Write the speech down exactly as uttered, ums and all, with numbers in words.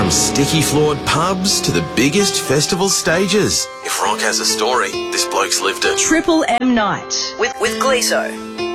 From sticky floored pubs to the biggest festival stages. If rock has a story, this bloke's lived it. Triple M Night with, with Gleeso.